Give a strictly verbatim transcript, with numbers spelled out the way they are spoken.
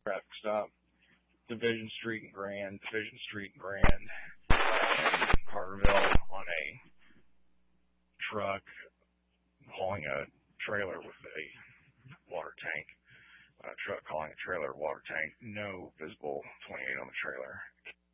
traffic stop, Division Street and Grand, Division Street and Grand, in Carterville on a truck hauling a trailer with a water tank. A truck hauling a trailer water tank. No visible twenty-eight on the trailer.